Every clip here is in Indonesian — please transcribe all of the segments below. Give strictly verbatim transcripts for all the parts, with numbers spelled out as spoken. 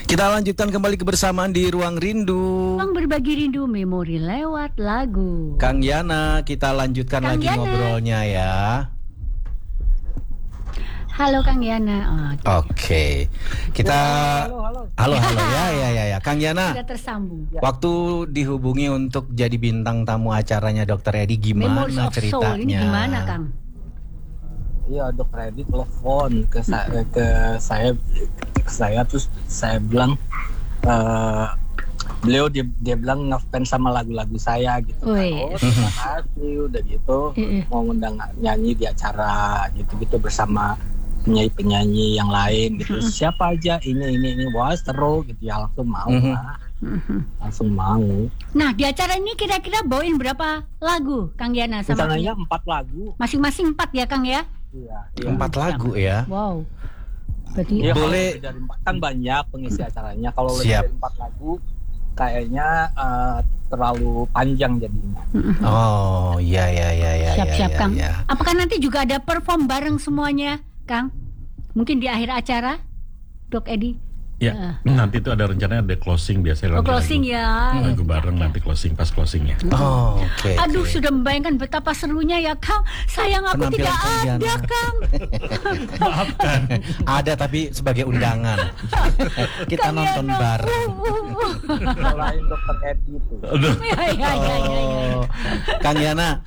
Kita lanjutkan kembali kebersamaan di Ruang Rindu. Ruang berbagi rindu memori lewat lagu. Kang Yana, kita lanjutkan Kang lagi Yana. ngobrolnya ya. Halo Kang Yana. Oh, Oke, okay. Kita Halo, halo. halo halo ya ya ya ya. Kang Yana, sudah tersambung. waktu dihubungi untuk jadi bintang tamu acaranya Dokter Edi, gimana Memories of Soul ceritanya? ini gimana Kang? Iya, Dokter Edi telepon ke saya, ke saya, ke saya terus saya bilang, uh, beliau dia, dia bilang ngefans sama lagu-lagu saya gitu. Kan. Wih. Oh, terima kasih, udah gitu Mm-mm. mau ngundang nyanyi di acara gitu-gitu bersama penyanyi-penyanyi yang lain gitu. Mm-mm. Siapa aja ini ini ini, wah seru gitu ya, langsung mau Mhm. lah, Mhm. langsung mau. Nah di acara ini kira-kira bawain berapa lagu Kang Yana sama Rencananya empat lagu. masing-masing empat ya Kang ya? Iya, iya. Empat lagu ya. Wow. Berarti Iya, kalau Boleh. lebih dari empat kan banyak pengisi acaranya. Kalau lebih Siap. dari empat lagu, kayaknya eh, terlalu panjang jadinya. Oh, iya ya ya ya. siap-siap ya, Kang. ya. Apakah nanti juga ada perform bareng semuanya Kang? Mungkin di akhir acara Dok Edi? Ya, nanti itu ada rencananya ada closing biasanya. Oh closing ya. Lagu bareng nanti closing pas closingnya. Oh, oke. Aduh oke. sudah membayangkan betapa serunya ya Kang. Sayang aku Penampilan tidak Kang Yana. ada Kang. Maafkan. Ada tapi sebagai undangan. Kita Kang nonton Yana. bareng. Selain Dokter Edi itu. Aduh. Ya ya ya ya. ya. Oh, Kang Yana,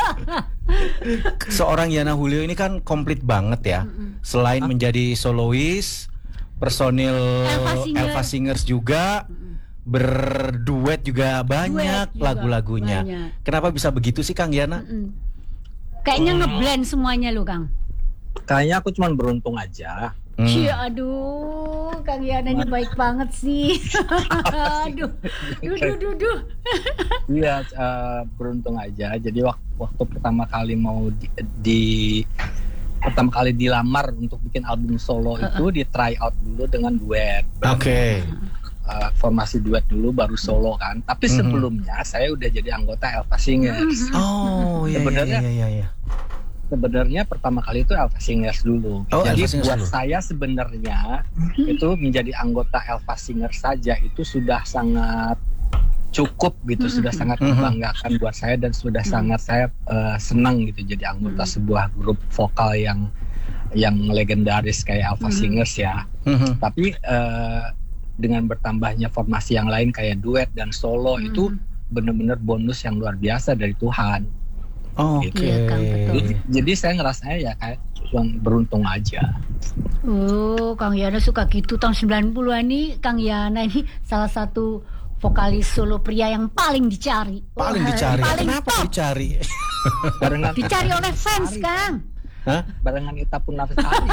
seorang Yana Julio ini kan komplit banget ya. Selain menjadi solois, personil Elva Singer. Elva Singers juga, berduet juga banyak Duet juga lagu-lagunya. banyak. Kenapa bisa begitu sih Kang Yana? Mm-mm. Kayaknya ngeblend semuanya lo Kang. Kayaknya aku cuma beruntung aja. Hmm. Cia, aduh, Kang Yana ini baik banget sih. aduh, duh, duh, duh, duh. Iya, eh, beruntung aja. Jadi waktu, waktu pertama kali mau di, di- pertama kali dilamar untuk bikin album solo itu di try out dulu dengan duet. Oke. Eh, formasi duet dulu baru solo kan. Tapi Mhm. sebelumnya saya udah jadi anggota Elva Singers. Oh, iya iya Sebenarnya- iya iya. iya. Sebenarnya pertama kali itu Elva Singers dulu. Oh, Jadi Elva Singers buat dulu. saya sebenarnya itu menjadi anggota Elva Singers saja itu sudah sangat cukup gitu, sudah sangat Mhm. membanggakan buat saya dan sudah sangat saya eh, senang gitu jadi anggota sebuah grup vokal yang yang legendaris kayak Elva Mhm. Singers ya. Mhm. Tapi eh, dengan bertambahnya formasi yang lain kayak duet dan solo Mhm. itu benar-benar bonus yang luar biasa dari Tuhan. Oke. Iya, Kang, betul. Jadi, jadi saya ngerasanya ya kayak cuma beruntung aja. Oh, Kang Yana suka gitu tahun sembilan puluhan nih. Kang Yana ini salah satu vokalis solo pria yang paling dicari. Paling Wah, dicari. Paling Kenapa top. dicari? Barengan Dicari oleh fans, Kang. Hah? barengan Ita pun nafas hari.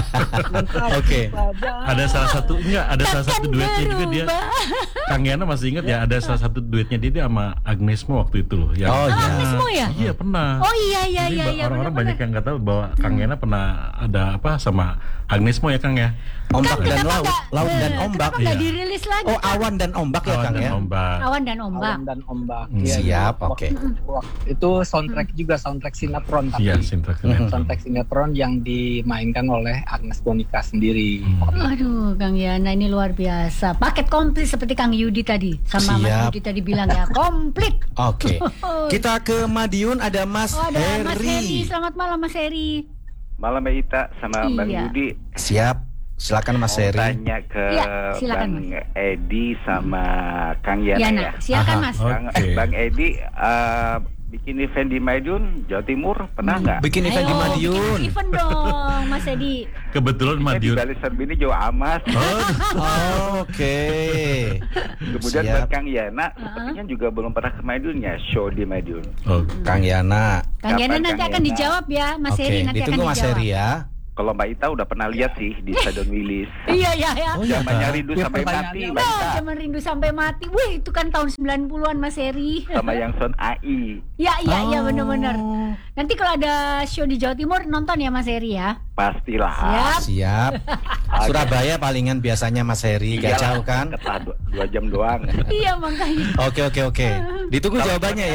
Oke. Ada salah satu enggak ada salah satu Takkan duetnya juga dia. berubah. Kang Yana masih ingat ya ada salah satu duetnya dia, dia sama Agnes Mo waktu itu loh. Yang, Oh, iya. Agnes Mo ya? Iya pernah. Oh iya iya Jadi iya ba- iya orang-orang benar-benar. banyak yang nggak tahu bahwa Kang Yana pernah ada apa sama Agnes Mo ya Kang ya. Ombak Kan dan kenapa laut, nggak- laut dan eh, ombak. Kenapa nggak Iya. dirilis lagi? Oh, awan dan ombak ya Awan Kang dan ya? Ombak. Awan dan ombak. Awan dan ombak. Hmm. Iya, Siap, itu- oke. wak- Itu soundtrack juga soundtrack sinetron tapi Iya, soundtrack Mhm. sinetron. soundtrack sinetron yang dimainkan oleh Agnes Monica sendiri. Hmm. Aduh, Kang Yana ini luar biasa. Paket komplit seperti Kang Yudi tadi. Sama Mas Siap. Yudi tadi bilang ya, komplit. Oke. Kita ke Madiun, ada Mas Oh, ada Mas Heri. Heri. Selamat malam Mas Heri. Malam Mbak Ita sama Bang Iya. Yudi. Siap. Silakan Mas Mau Heri. tanya ke Iya, silakan, Bang Edi sama Kang Yana, Yana, ya. silakan Aha. Mas. Oh. Bang, Oke. Bang Edi eh, bikin event di Madiun, Jawa Timur pernah nggak? Bikin event di Ayo, Madiun. bikin event dong Mas Edi. Kebetulan Saya di Madiun. Bali Serbini Jawa Amat. Oh, oke. Kemudian Siap. buat Kang Yana, sepertinya juga belum pernah ke Madiun ya, show di Madiun. Oh, Kang Yana. Kang Yana Kapan, nanti Kang akan Yana? dijawab ya, Mas Oke, Heri nanti akan ditunggu Mas dijawab. Heri ya. Kalau Mbak Ita udah pernah lihat sih di Stadion Wilis. Iya iya ya. Oh, iya, Zamannya Kak. rindu Ya, sampai pertanyaannya mati, Mbak Wah, Ita. zaman rindu sampai mati. Wih, itu kan tahun sembilan puluhan Mas Heri. Sama yang sound A I. Ya iya iya Oh. benar-benar. Nanti kalau ada show di Jawa Timur nonton ya Mas Heri ya. Pastilah. Siap. Siap. Surabaya palingan biasanya Mas Heri, gak Iyalah, jauh kan? Ketah dua, dua jam doang. Iya makanya. Oke oke oke. Ditunggu jawabannya ya.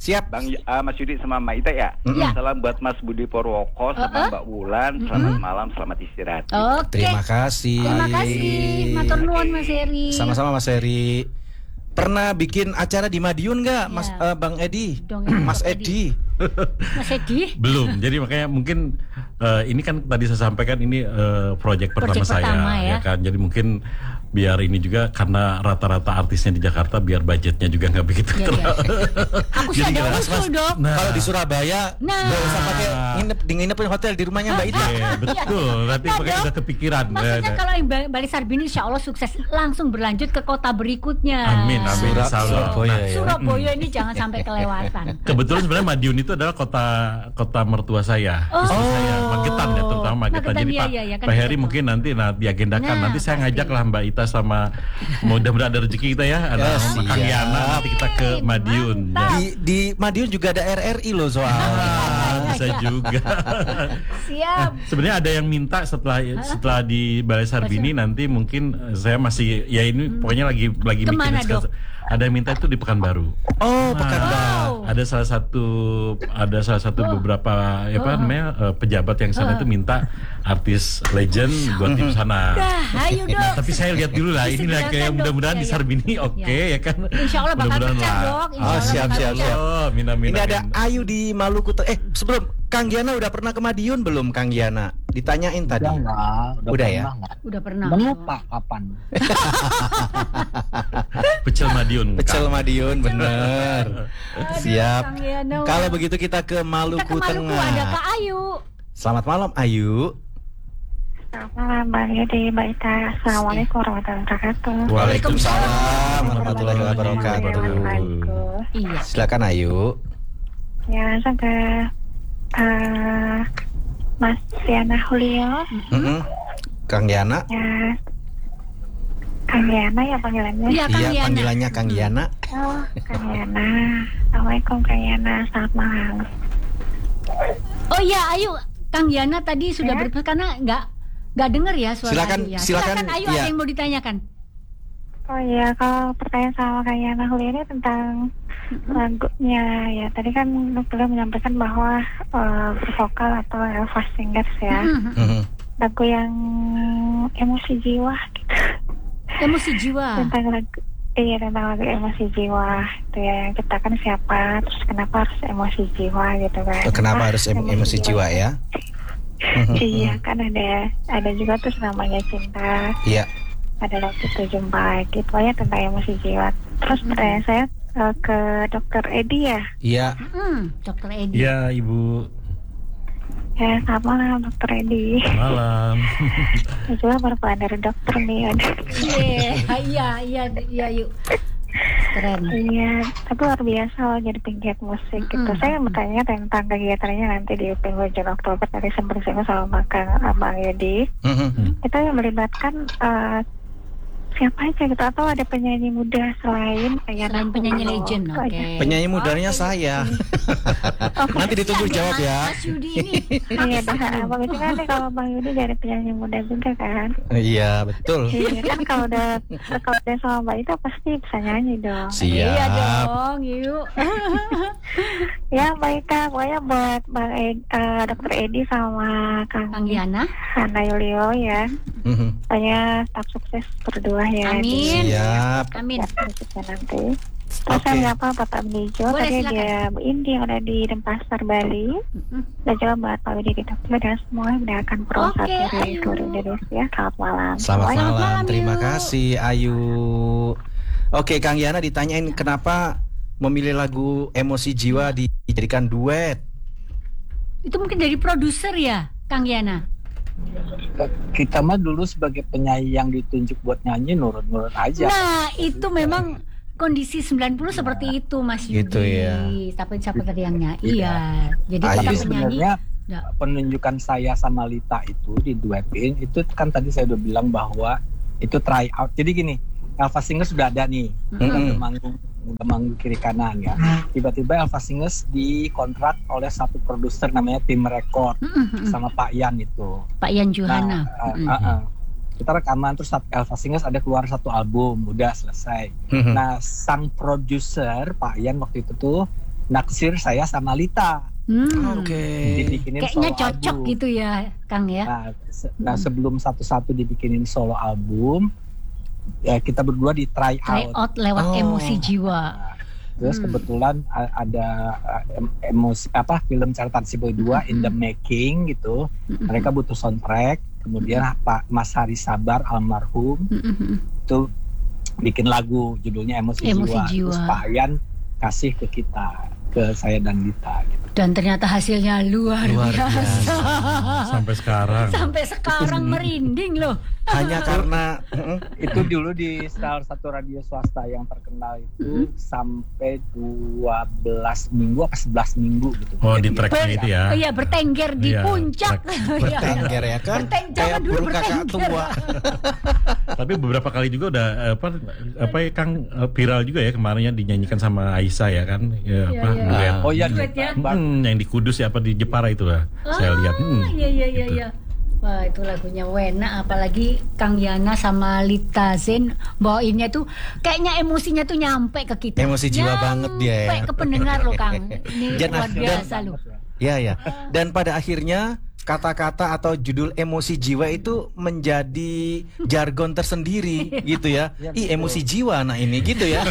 Siap. Bang uh, Mas Yudi sama Mbak Ita ya. Iya. Salam buat Mas Budi Purwoko sama Uh-uh. Mbak Wulan. Selamat malam, selamat istirahat. Oke. Terima kasih. Terima kasih. Matur nuwun Mas Heri. Sama-sama Mas Heri. Pernah bikin acara di Madiun nggak, Mas Ya. eh, Bang Edi? Dong, ya, Mas Bang Edi. Mas Edi. Belum. Jadi makanya mungkin eh, ini kan tadi saya sampaikan ini eh, proyek pertama Proyek saya pertama, ya. ya kan. Jadi mungkin biar ini juga karena rata-rata artisnya di Jakarta biar budgetnya juga nggak begitu Iya, terlalu. Aku sih Jadi ada keras, usul, Mas. Dok. Nah, Kalau di Surabaya Nah. nggak usah pakai nginep di nginepin hotel di rumahnya Mbak Ida. Iya, betul. Nanti Nah, makanya Dok. udah kepikiran. Maksudnya Ya, ya. kalau yang Ba- Bali Sarbini insya Allah sukses langsung berlanjut ke kota berikutnya. Amin, amin. Sura- Insya Allah. Surabaya Nah, ya. Surabaya ini jangan sampai kelewatan. kebetulan sebenarnya Madiun itu adalah kota kota mertua saya, Oh. istri saya, Magetan ya, terutama Magetan. Magetan, Jadi iya, Pak, iya, iya, kan Pak Heri gitu. mungkin nanti nah, diagendakan. Nah, nanti saya pasti. ngajak lah Mbak Ita sama mudah-mudahan ada rezeki kita ya, ada Ya, sama Kang siap. Yana nanti kita ke Madiun. Mantap. Ya. Di di Madiun juga ada R R I loh soalnya. Ah, bisa juga. Siap. Sebenarnya ada yang minta setelah setelah di Balai Sarbini nanti mungkin eh, saya masih ya ini pokoknya lagi lagi Kemana, mikirin Dok? sekali. Ada yang minta itu di Pekanbaru. Oh, Nah, Pekanbaru. ada salah satu ada salah satu Oh. beberapa ya apa namanya eh, pejabat yang sana itu minta artis legend buat di sana. Dah, ayo Dok. Nah, tapi saya lihat dulu lah ini lah Disegerakan, kayak Dok. mudah-mudahan Iya, di iya. Sarbini oke ya kan. Insya Allah bakal Mudah-mudahan pecah, lah. Dok. Insya Oh, Allah siap, bakal siap, pecah. siap. Oh, mina, mina, Ini ada mina. Ayu di Maluku. Eh, sebelum Kang Giana udah pernah ke Madiun belum Kang Giana? Ditanyain tadi. Udah nggak, Udah ya? pernah nggak. Udah pernah. Cuman lupa kapan. Pecel Madiun. Pecel Kang. Madiun bener. Aduh, Siap. Kang Yana. Kalau begitu kita ke Kita Maluku, ke Maluku Tengah. ada Kak Ayu. Selamat malam Ayu. Selamat malam Bang Yudi, Mbak Ita. Assalamualaikum warahmatullahi wabarakatuh. Waalaikumsalam warahmatullahi wabarakatuh. Wabarakatuh. Iya. Silakan Ayu. Ya, langsung ke eh, Mas Yana Julio. Mm-mm. Kang Giana. Ya, Kang Yana ya panggilannya. Iya, Kang Iya, Yana. panggilannya Kang Giana. Oh, Kang Yana. Assalamualaikum Kang Yana. Selamat malam. Oh iya, Ayu. Kang Yana tadi sudah Ya. berpesan karena nggak nggak dengar ya suara Silakan, Ayu ya. silakan, Ayu iya. ada yang mau ditanyakan. Oh iya, kalau pertanyaan sama Kang Yana Julio ini tentang lagunya ya. Tadi kan beliau menyampaikan bahwa eh, bervokal atau Elva Singers ya. Mhm. Mhm. Lagu yang emosi jiwa gitu. Emosi jiwa. Tentang lagu iya tentang lagu emosi jiwa itu ya, yang ciptakan siapa, terus kenapa harus emosi jiwa gitu kan. Oh, kenapa Ah, harus em- emosi jiwa ya? Iya kan ada ada juga terus namanya cinta, Iya. ada waktu itu jumpa gitu ya, tentang emosi jiwa. Terus pertanyaan saya eh, ke dokter Edi ya. Iya. Hmm, Dokter Edi. Ya, Ibu. Ya selamat malam dokter Edi. Malam. Saya juga perempuan dari dokter nih ada. Iya, iya, iya, iya, yuk. Keren. Iya, tapi luar biasa loh jadi penggiat musik gitu. Mm-mm. Saya mau bertanya tentang kegiatannya nanti di Upin Hujan Oktober. Tadi sempat saya sama Kang Abang Yudi. Mhm. Itu yang melibatkan eh, siapa aja gitu, atau ada penyanyi muda selain Ayana Selain penyanyi Julio? legend, Itu oke. aja. Penyanyi mudanya saya. Nanti ditunggu Siap jawab ya. Mas Yudi ini. Iya, dah Abang itu kan nih, kalau Bang Yudi dari penyanyi muda juga kan. Iya, betul. Iya kan, kalau udah kalau udah sama Mbak itu pasti bisa nyanyi dong. Iya Siap. dong, yuk. Ya baik Kak, pokoknya buat Bang Ed, eh, dokter Edi sama Kang Kang Yana. Hana Yulio ya. Mhm. Pokoknya tetap sukses berdua ya. Amin. Siap. Amin. Di nanti. Terus Oke. saya menyapa Pak Abnijo, Boleh, tadi silakan. dia Bu Indi yang ada di Denpasar, Bali. Mm-mm. Dan juga buat Pak Widi di Tokyo dan semua yang mendengarkan program Oke, dari Ayu. seluruh Indonesia. Selamat malam. Selamat Semuanya. malam. malam, Terima Yu. kasih Ayu. Oke, Kang Yana ditanyain kenapa memilih lagu Emosi Jiwa dijadikan duet. Itu mungkin dari produser ya, Kang Yana. Kita mah dulu sebagai penyanyi yang ditunjuk buat nyanyi nurut-nurut aja. Nah, itu memang kondisi sembilan puluh seperti itu, Mas Yudi. Gitu ya. Tapi siapa tadi yang nyanyi? Iya. Iya. Jadi Ayu. kita Tapi penyanyi. sebenarnya Ya. penunjukan saya sama Lita itu di duetin itu kan tadi saya udah bilang bahwa itu try out. Jadi gini, Elva Singers sudah ada nih, Mm-mm. udah manggung, udah manggung kiri kanan ya. Tiba-tiba Elva Singers dikontrak oleh satu produser namanya Tim Record Mm-mm. sama Pak Yan itu. Pak Yan Johana. Nah, uh, Mm-mm. uh, uh. kita rekaman terus Elva Singers ada keluar satu album, udah selesai. Mhm. Nah, sang produser Pak Yan waktu itu tuh naksir saya sama Lita. Hmm. Oke. Dibikinin Kayaknya solo cocok album. gitu ya, Kang ya. Nah, se- nah, sebelum satu-satu dibikinin solo album, ya kita berdua di try Try out. out lewat Oh. Emosi Jiwa. Nah, terus Hmm. kebetulan a- ada uh, em- emosi apa film catatan si Boy dua in the making gitu. Mm-mm. Mereka butuh soundtrack. Kemudian Pak Mas Hari Sabar almarhum Mm-mm. itu bikin lagu judulnya Emosi, Emosi Jiwa. Jiwa. Terus Pak Ayan kasih ke kita, ke saya dan Lita gitu. Dan ternyata hasilnya luar, Luar biasa. Sampai sekarang. Sampai sekarang merinding loh. Hanya karena Itu dulu di salah satu radio swasta yang terkenal itu sampai dua belas minggu apa sebelas minggu gitu. Oh, di Jadi, tracknya itu ya. Oh iya, bertengger di Iya, puncak. bertengger ya kan, Berteng- kayak zaman dulu burung kakak bertengger. tua. Tapi beberapa kali juga udah apa apa ya Kang eh, viral juga ya kemarinnya dinyanyikan sama Aisyah ya kan. Ya, apa? iya, iya. duet. Oh iya, Duet ya? Bang. Hmm, yang di Kudus ya apa di Jepara itu lah. Saya lihat. Ah, Hmm, iya iya iya gitu. iya. Wah, itu lagunya Wena, apalagi Kang Yana sama Lita Zen bawainnya tuh kayaknya emosinya tuh nyampe ke kita. Emosi jiwa Nyampe banget dia ya. ke pendengar loh, Kang. Ini Dan- luar dan- biasa loh. Ya ya. Dan pada akhirnya kata-kata atau judul emosi jiwa itu menjadi jargon tersendiri gitu ya. Ya, Ih, betul. emosi jiwa nah ini gitu ya.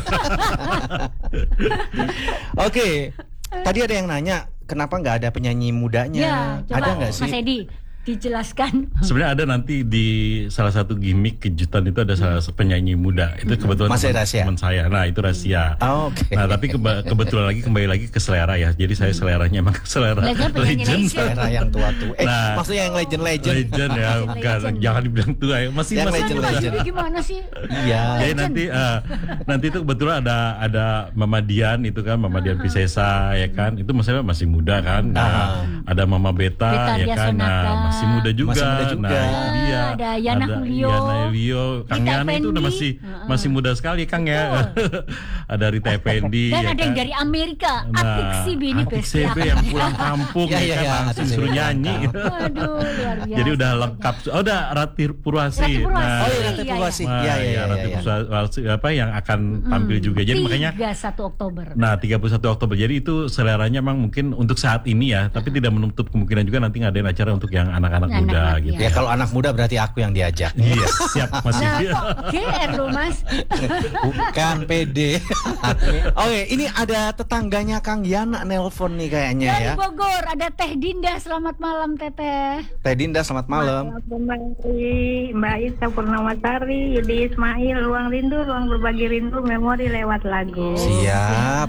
Oke. Tadi ada yang nanya kenapa nggak ada penyanyi mudanya? Ya, coba ada nggak sih? Mas Edi dijelaskan. Sebenarnya ada nanti di salah satu gimmick kejutan itu ada salah satu penyanyi muda. Itu kebetulan Masih teman, rahasia? teman saya. Nah, itu rahasia. Oh, Oke. Nah, tapi keba- kebetulan lagi kembali lagi ke selera ya. Jadi saya seleranya emang selera Legend penyanyi legend. legend. Era yang tua-tua. Eh, Nah. maksudnya yang legend-legend. Legend ya, Legend, enggak, legend. jangan dibilang tua ya. Masih Yang masih legend, muda. legend. Jadi gimana sih? Iya. Jadi nanti eh, nanti itu kebetulan ada ada Mama Dian itu kan Mama Dian Piscesa ya kan. Itu maksudnya masih muda kan. Nah, ada Mama Beta Beta ya Dia kan. Nah, Sonata. masih muda juga. Masih muda juga. Nah, itu dia. Ada Yana Julio. Yana Julio. Kang Rita Yana itu udah Effendi. masih Heeh. masih muda sekali Kang ya. Ada Rita Effendi Dan ya ada yang kan. dari Amerika, Nah, Atik Sibi ini Atik besti Sibi aku. yang pulang kampung Ya, ya, ya, kan ya, langsung Atik Sibi suruh pulang nyanyi. kampung. Aduh, luar biasa. Jadi udah lengkap. Oh, udah Rati Purwasi. Rati Purwasi. Oh iya, Iya, Rati iya. Purwasi. Nah, Iya, iya, ya, iya. Rati iya. Purwasi apa yang akan tampil juga. Jadi makanya tiga puluh satu Oktober. nah tiga puluh satu Oktober. Jadi itu seleranya memang mungkin untuk saat ini ya, tapi tidak menutup kemungkinan juga nanti ngadain acara untuk yang anak-anak Anak-anak, muda iya. gitu. Ya kalau anak muda berarti aku yang diajak. Iya, siap masih. Nah, kok G R loh Mas. Bukan P D. Oke, ini ada tetangganya Kang Yana nelpon nih kayaknya Dari ya. Bogor ada Teh Dinda, selamat malam Teteh. Teh Dinda, selamat malam. Kembali Mbak Isa Purnamasari, Yudi Ismail, Ruang Rindu, Ruang Berbagi Rindu, Memori lewat lagu. Siap.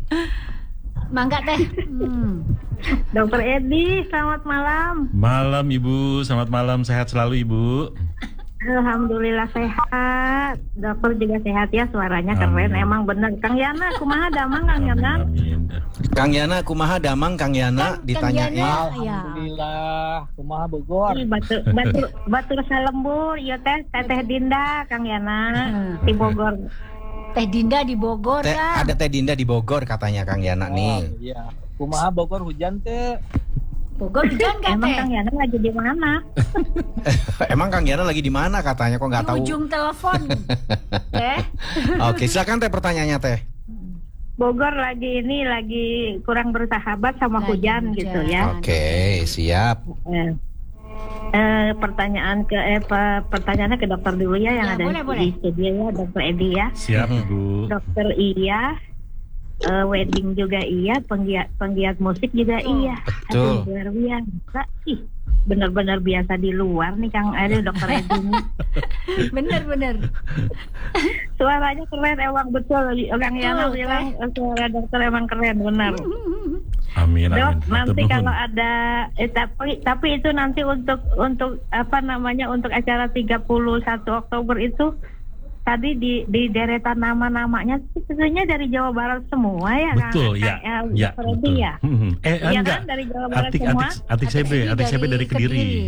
Mangga Teh. Hmm. Dokter Edi, selamat malam. Malam Ibu, selamat malam, sehat selalu Ibu. Alhamdulillah sehat. Dokter juga sehat ya, suaranya keren. Amin. Emang bener. Kang Yana, kumaha damang Kang Amin, Yana? amin. Kang Yana kumaha damang Kang Yana Kang- Kang ditanyain. Yana. Alhamdulillah, kumaha Bogor. Ih, Batur, batur, batur salembur, iya teh, Teteh Dinda, Kang Yana, Hmm. di Bogor. Teh Dinda di Bogor Teh, kan. ada Teh Dinda di Bogor katanya Kang Yana Oh, nih. iya. Kumaha Bogor hujan teh. Bogor hujan nggak Emang Teh? Kang Yana lagi di mana? Emang Kang Yana lagi di mana katanya kok nggak Di tahu. ujung telepon. Teh. Oke, silakan Teh pertanyaannya Teh. Bogor lagi ini lagi kurang bersahabat sama Lagi hujan, hujan. gitu ya. Oke, siap. Eh, eh, pertanyaan ke eh, pe- pertanyaannya ke dokter dulu ya yang Ya, ada boleh, di boleh. studio ya, dokter Edi ya. Siap Mhm. Ibu. Dokter iya, eh, wedding juga iya, penggiat penggiat musik juga Betul. iya. Betul. Aduh, luar biasa. Ih, benar-benar biasa di luar nih Kang Aduh, dokter Edi ini. Bener-bener. Suaranya keren emang betul. Kang Yana Betul, bilang eh, suara dokter emang keren benar. Amin, Dok, amin. nanti Matur kalau nuwun. ada eh, tapi tapi itu nanti untuk untuk apa namanya untuk acara tiga puluh satu Oktober itu tadi di di deretan nama-namanya sebenarnya dari Jawa Barat semua ya Kang? Betul, ya, Kang, eh, ya, Dokter Edi betul. ya? Mhm. Eh, Iya enggak. kan dari Jawa Barat Atik, semua? atik, atik C B, atik C B dari Kediri.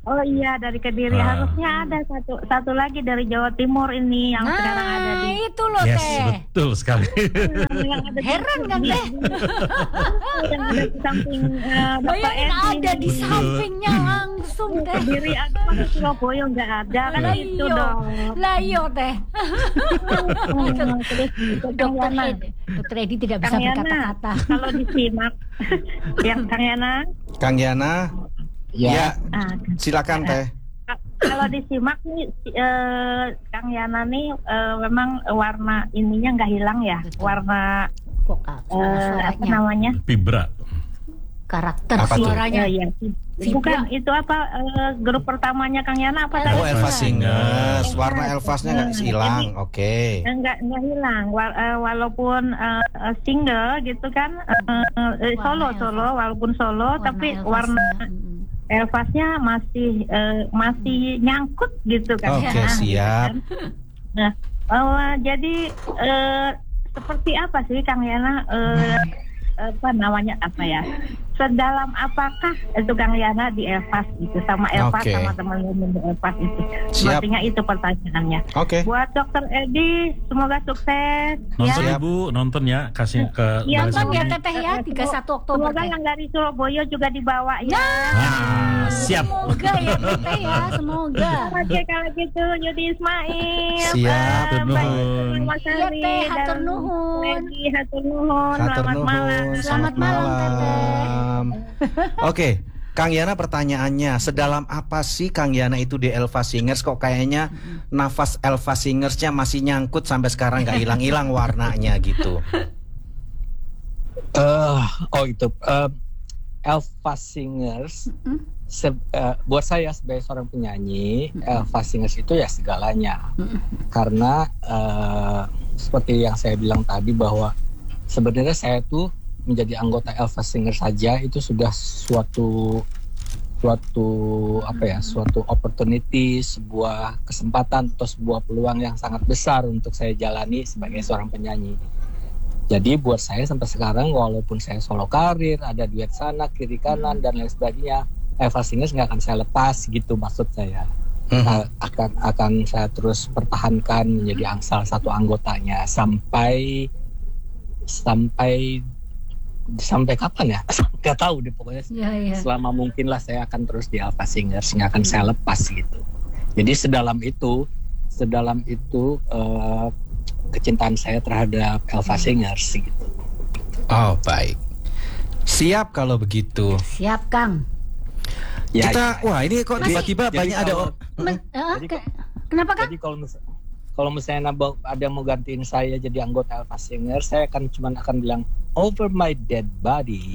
Oh iya dari Kediri, Ah. harusnya ada satu satu lagi dari Jawa Timur ini yang sekarang ada Nah, di itu loh Yes, teh. betul sekali. yang ada di- Heran kan, di- Teh? yang ada di samping eh, Dokter Bayangin Edi ada di ini. sampingnya langsung teh. Kediri ada, masa Surabaya nggak ada kan Lah itu iyo, dong. lah iyo teh. Hmm, terus Kang Dokter Yana, Edi, Dokter Edi tidak bisa Kang Yana, berkata-kata. kalau disimak, yang Kang Yana, Kang Yana, ya, Ya, ah, silakan teh. kalau disimak nih si- eh, Kang Yana nih eh, memang warna ininya nggak hilang ya, Betul. warna Vokal, eh, apa suaranya, namanya? Vibra. karakter Apa tuh? suaranya. Eh, iya. Bukan itu apa eh, grup pertamanya Kang Yana apa tadi? Oh, Elva Elva Singers, Elva. warna Elvasnya nggak hilang, oke. Enggak enggak hilang Wa- eh, walaupun eh, eh, single gitu kan eh, eh, solo Warna solo Elva. walaupun solo tapi Elvasnya. warna Mm-mm. Elvasnya masih eh, masih nyangkut gitu kan. Oke, Ya, siap. gitu kan. Nah, eh, jadi eh, seperti apa sih Kang Yana eh, apa namanya apa ya? Sedalam apakah itu Kang Yana di Elvas gitu sama Elvas Oke. sama teman-teman di Elvas itu? Siap. Sepertinya itu pertanyaannya. Oke. Buat Dokter Edi, semoga sukses. Nonton ya. Ibu, nonton ya, kasih ke Iya, Mbak Nonton Siti. ya teteh ya, tiga puluh satu Oktober Semoga teh. yang dari Surabaya juga dibawa ya. Ah, siap. Semoga ya teteh ya, semoga. Oke kalau gitu Yudi Ismail. Siap, eh, Mbak nuhun. Mas Iya, Ari Teh, dan hatur nuhun. Edi, hatur nuhun. Hatur Selamat malam. nuhun, Selamat malam, malam. Oke, Kang Yana pertanyaannya, sedalam apa sih Kang Yana itu di Elva Singers? Kok kayaknya nafas Elva Singersnya masih nyangkut sampai sekarang nggak hilang-hilang warnanya gitu. eh oh itu eh, Elva Singers. se- eh, buat saya sebagai seorang penyanyi, Elva Singers itu ya segalanya. Karena eh, seperti yang saya bilang tadi bahwa sebenarnya saya tuh menjadi anggota Elva Singers saja itu sudah suatu suatu apa ya, suatu opportunity, sebuah kesempatan atau sebuah peluang yang sangat besar untuk saya jalani sebagai seorang penyanyi. Jadi buat saya sampai sekarang walaupun saya solo karir, ada duet sana kiri kanan dan lain sebagainya, Elva Singers nggak akan saya lepas gitu maksud saya. Mhm. akan akan saya terus pertahankan menjadi ang- salah satu anggotanya sampai sampai sampai kapan ya? Nggak tahu deh pokoknya. Iya, iya. Selama mungkin lah saya akan terus di Elva Singers, nggak akan saya lepas gitu. Jadi sedalam itu, sedalam itu eh, kecintaan saya terhadap Elva Singers gitu. Oh, baik. Siap kalau begitu. Siap Kang. Ya, Kita, ya. wah ini kok Jadi- tiba-tiba jadi banyak ada. kalau- Men- eh, Jadi- ke- kenapa Kang? Jadi kalau mis- kalau misalnya nambah- ada yang mau gantiin saya jadi anggota Elva Singers, saya akan cuman akan bilang over my dead body.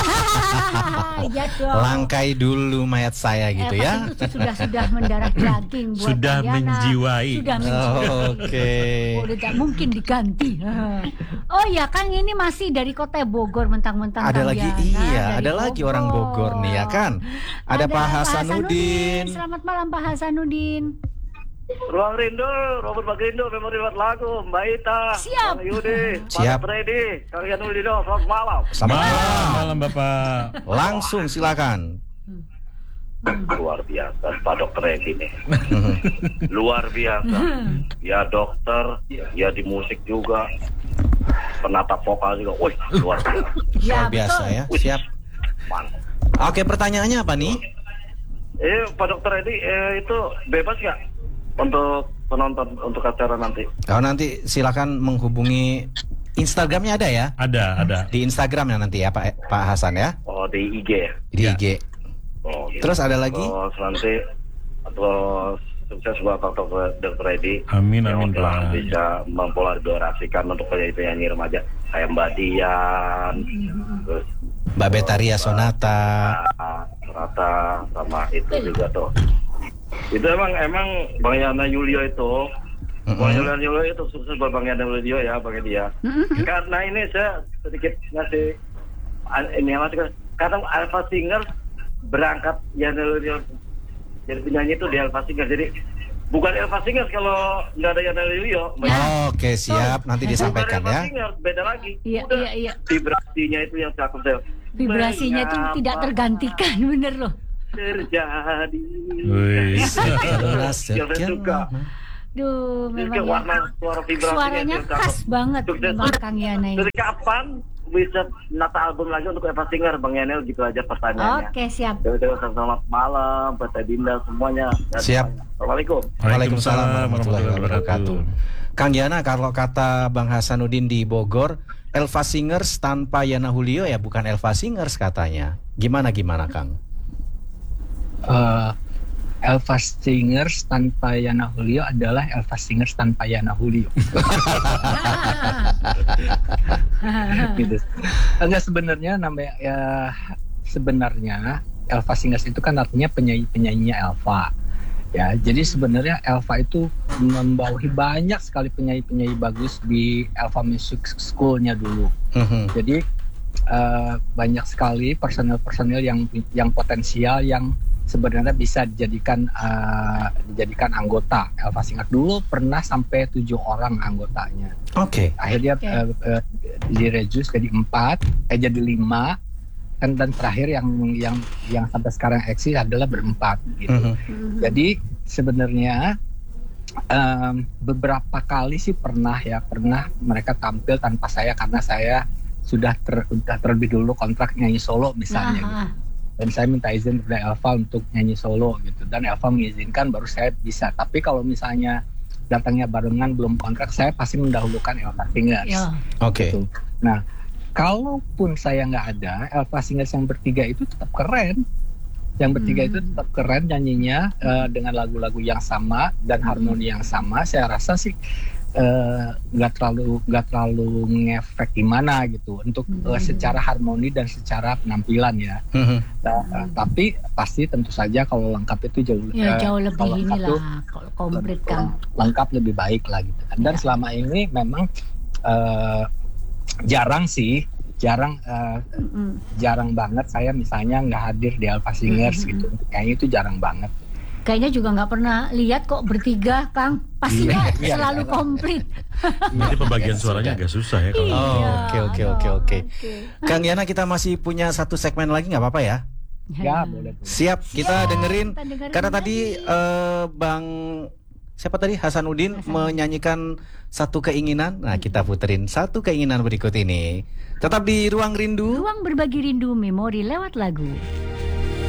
Iya dong. Langkai dulu mayat saya gitu Elva ya. itu sudah sudah mendarah daging buat Sudah Diana. menjiwai. Sudah menjiwai. Oke. Oh, udah tak mungkin diganti. Oh ya, Kang ini masih dari kota Bogor mentang-mentang Ada Kang lagi Yana iya, dari ada lagi orang Bogor nih ya kan. Ada, Pak Hasanuddin. Selamat malam Pak Hasanuddin. Ruang Rindu, Robert Bagrindo, Memori Buat Lagu, Mbak Ita, Siap. Kang Yudi, Siap. Pak Freddy, Kang Yanulido, selamat malam. Selamat Malam, malam. malam Bapak. Langsung silakan. Luar biasa, Pak Dokter Edi nih. Luar biasa. Ya dokter, ya di musik juga. Penata vokal juga. Wih, luar biasa. Ya, Luar biasa betul. ya. Siap. Mantap. Oke, pertanyaannya apa nih? Eh, Pak Dokter Edi, eh, itu bebas nggak untuk penonton untuk acara nanti? Kalau nanti silakan menghubungi Instagramnya ada ya? Ada, ada. Di Instagram ya nanti ya Pak Pak Hasan ya. Oh, di I G ya? Di Ya. I G. Oh, gitu. Terus ada lagi? Terus nanti terus sukses buat Dokter Dokter Edi. Amin, yang amin, telah Pak. bisa mempolarisasikan untuk penyanyi-penyanyi remaja kayak Mbak Dian, terus Mbak Betaria Sonata. ah, Rata sama itu juga tuh. Itu emang emang Bang Yana Yulio itu, Bang Mm-mm. Yana Yulio itu sukses buat Bang Yana Yulio ya, Bang dia. Karena ini saya sedikit ngasih an- ini masih karena Elva Singers berangkat Yana Yulio jadi penyanyi itu di Elva Singers. Jadi bukan Elva Singers kalau nggak ada Yana Yulio. Oke, siap. Nanti disampaikan Bukan Elva ya. Singers, beda lagi. Iya, Udah, iya, iya. vibrasinya itu yang cakep saya. Vibrasinya itu Mengapa? tidak tergantikan, bener loh. terjadi. Wih. Sekelas Yang saya sekian suka. lama. Duh, Jadi memang warna ya, suara vibrasinya suaranya itu cakep. khas banget Sukses. memang Kang Yana ini. Dari kapan bisa nata album lagi untuk Eva Singer, Bang Yanel? Gitu aja pertanyaannya. Oke, siap. Terima kasih, selamat malam buat Teh Dinda semuanya. Dan Siap. semuanya. Assalamualaikum. Waalaikumsalam warahmatullahi wabarakatuh. Kang Yana, kalau kata Bang Hasanuddin di Bogor, Elva Singers tanpa Yana Julio ya bukan Elva Singers katanya. Gimana gimana Kang? Eh, Elva Singers tanpa Yana Julio adalah Elva Singers tanpa Yana Julio. Gitu. Enggak, sebenarnya namanya ya, sebenarnya Elva Singers itu kan artinya penyanyi-penyanyinya Elva. Ya, jadi sebenarnya Elva itu membawahi banyak sekali penyanyi-penyanyi bagus di Elva Music School-nya dulu. Mhm. Jadi uh, banyak sekali personel-personel yang yang potensial yang sebenarnya bisa dijadikan uh, dijadikan anggota Elva Singers. Dulu pernah sampai tujuh orang anggotanya. Oke. Akhirnya Oke. uh, uh, direduce jadi empat, eh jadi lima. Dan, dan terakhir yang yang yang sampai sekarang eksis adalah berempat gitu. Mhm. Jadi sebenarnya um, beberapa kali sih pernah ya pernah mereka tampil tanpa saya karena saya sudah ter, sudah terlebih dulu kontrak nyanyi solo misalnya. Nah, Gitu. Dan saya minta izin kepada Elva untuk nyanyi solo gitu. Dan Elva mengizinkan baru saya bisa. Tapi kalau misalnya datangnya barengan belum kontrak, saya pasti mendahulukan Elva Singers. ya. Oke. Gitu. Nah, kalaupun saya nggak ada, Elva Singers yang bertiga itu tetap keren. Yang bertiga Hmm. itu tetap keren nyanyinya uh, dengan lagu-lagu yang sama dan harmoni yang sama. Saya rasa sih uh, nggak terlalu nggak terlalu ngefek gimana gitu untuk uh, secara harmoni dan secara penampilan ya. Mhm. Nah, uh, tapi pasti tentu saja kalau lengkap itu jauh Ya, uh, jauh lebih kalau lengkap tuh inilah kalau komplit kan. lengkap lebih baik lah gitu kan. Dan Ya. selama ini memang uh, jarang sih, jarang uh, Mm. jarang banget saya misalnya nggak hadir di Elva Singers Mm-mm. gitu. Kayaknya itu jarang banget. Kayaknya juga nggak pernah lihat kok bertiga, Kang. Pastinya Iya, iya, selalu iya. komplit. Jadi pembagian suaranya agak susah ya kalau. Oh, Iya. oke, oke, oke, oke. Oke. Kang Yana, kita masih punya satu segmen lagi nggak apa-apa ya? Ya boleh. boleh. Siap, kita dengerin. Kita dengerin Karena lagi. tadi eh, Bang siapa tadi Hasanuddin menyanyikan satu keinginan. Nah, kita puterin satu keinginan berikut ini. Tetap di Ruang Rindu. Ruang berbagi rindu memori lewat lagu.